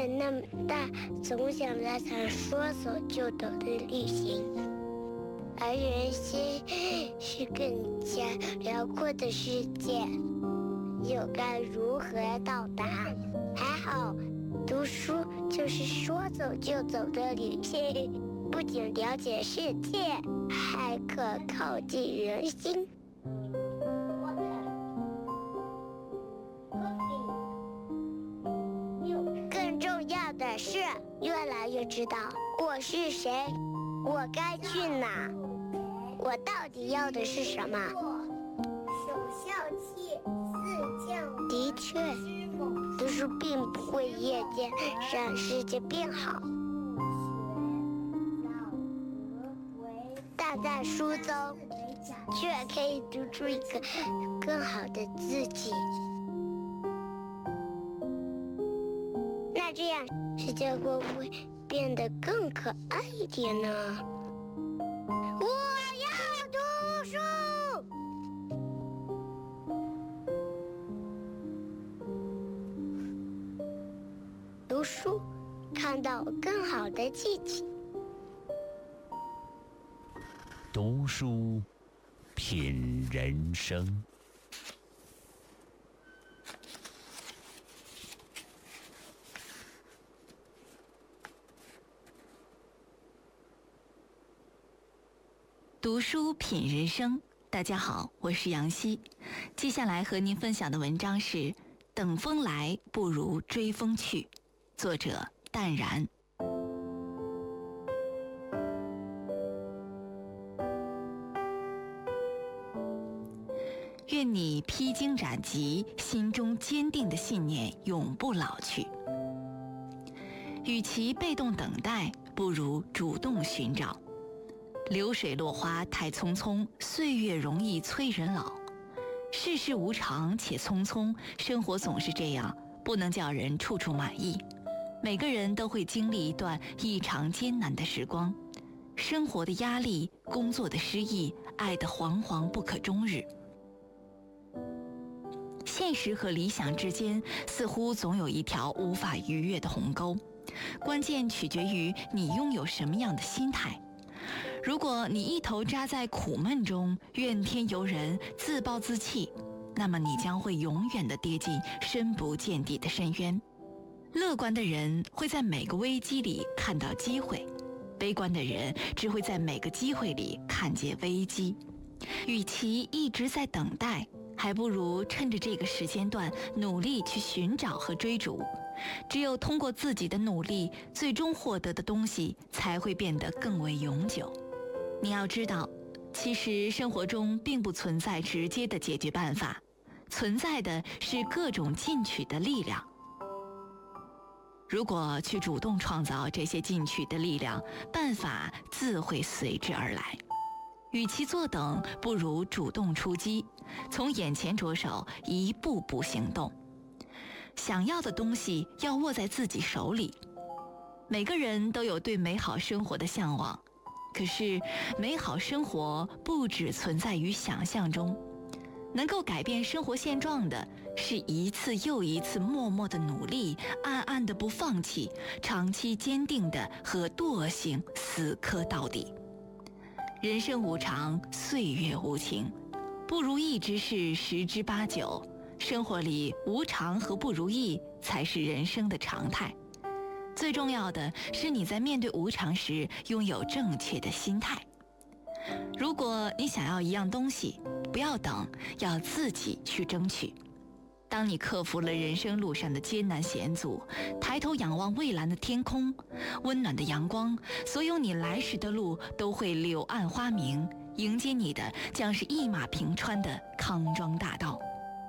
变那么大，总想来场说走就走的旅行。而人心是更加辽阔的世界，又该如何到达？还好，读书就是说走就走的旅行，不仅了解世界，还可靠近人心。更重要的是，越来越知道我是谁，我该去哪，我到底要的是什么。守孝悌，四将。的确，读书并不会夜间让世界变好，但在书中却可以读出一个更好的自己。那这样世界会不会变得更可爱一点呢？我要读书。读书，看到更好的自己。 读书，品人生。 读书品人生，大家好，我是杨希。接下来和您分享的文章是《等风来不如追风去》，作者淡然。愿你披荆斩棘，心中坚定的信念永不老去。与其被动等待，不如主动寻找。流水落花太匆匆，岁月容易催人老。世事无常且匆匆，生活总是这样，不能叫人处处满意。每个人都会经历一段异常艰难的时光，生活的压力，工作的失意，爱的惶惶不可终日。现实和理想之间，似乎总有一条无法逾越的鸿沟，关键取决于你拥有什么样的心态。如果你一头扎在苦闷中，怨天尤人，自暴自弃，那么你将会永远地跌进深不见底的深渊。乐观的人会在每个危机里看到机会，悲观的人只会在每个机会里看见危机。与其一直在等待，还不如趁着这个时间段努力去寻找和追逐。只有通过自己的努力，最终获得的东西才会变得更为永久。你要知道，其实生活中并不存在直接的解决办法，存在的是各种进取的力量。如果去主动创造这些进取的力量，办法自会随之而来。与其坐等，不如主动出击，从眼前着手，一步步行动。想要的东西要握在自己手里。每个人都有对美好生活的向往，可是美好生活不只存在于想象中，能够改变生活现状的是一次又一次默默的努力，暗暗的不放弃，长期坚定的和惰性死磕到底。人生无常，岁月无情，不如意之事十之八九，生活里无常和不如意才是人生的常态。最重要的是你在面对无常时拥有正确的心态。如果你想要一样东西，不要等，要自己去争取。当你克服了人生路上的艰难险阻，抬头仰望蔚蓝的天空，温暖的阳光，所有你来时的路都会柳暗花明，迎接你的将是一马平川的康庄大道。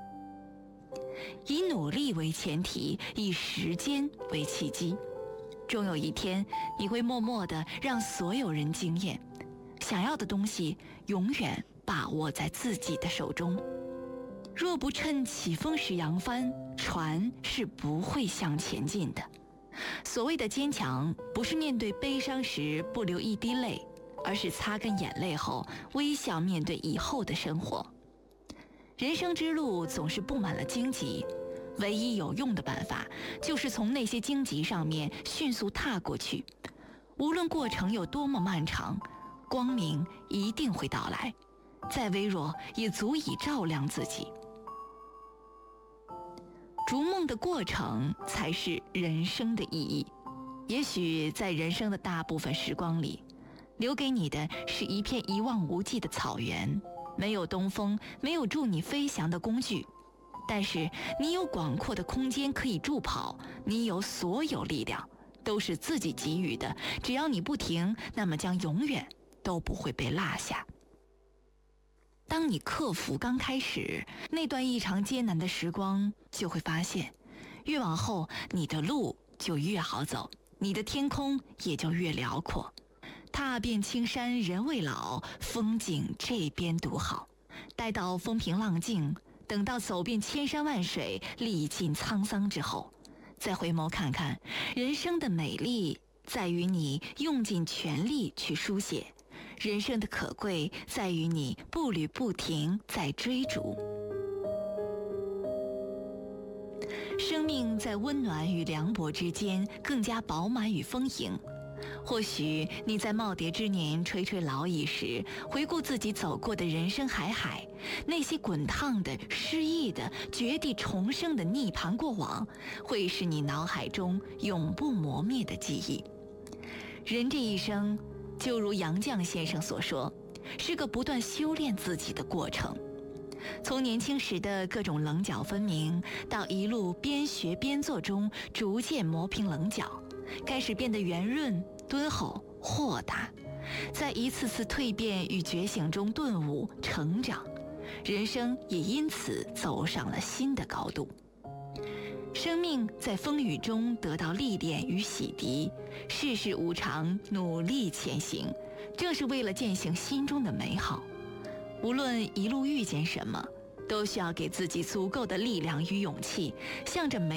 以努力为前提，以时间为契机，终有一天你会默默地让所有人惊艳。想要的东西永远把握在自己的手中。若不趁起风时扬帆，船是不会向前进的。所谓的坚强，不是面对悲伤时不流一滴泪，而是擦干眼泪后微笑面对以后的生活。人生之路总是布满了荆棘， 唯一有用的办法，就是从那些荆棘上面迅速踏过去。无论过程有多么漫长，光明一定会到来，再微弱也足以照亮自己。逐梦的过程才是人生的意义。也许在人生的大部分时光里，留给你的是一片一望无际的草原，没有东风，没有助你飞翔的工具，但是你有广阔的空间可以助跑，你有所有力量都是自己给予的，只要你不停，那么将永远都不会被落下。当你克服刚开始那段异常艰难的时光，就会发现，越往后你的路就越好走，你的天空也就越辽阔。踏遍青山人未老，风景这边独好。待到风平浪静，等到走遍千山万水，历尽沧桑之后，再回眸看看，人生的美丽在于你用尽全力去书写，人生的可贵在于你步履不停在追逐。生命在温暖与凉薄之间更加饱满与丰盈。或许你在耄耋之年垂垂老矣时，回顾自己走过的人生海海，那些滚烫的、失意的、绝地重生的涅槃过往，会是你脑海中永不磨灭的记忆。人这一生，就如杨绛先生所说，是个不断修炼自己的过程。从年轻时的各种棱角分明，到一路边学边做中逐渐磨平棱角，开始变得圆润、敦厚、豁达，在一次次蜕变与觉醒中顿悟成长，人生也因此走上了新的高度。生命在风雨中得到历练与洗涤，世事无常，努力前行，正是为了践行心中的美好。无论一路遇见什么，都需要给自己足够的力量与勇气，向着美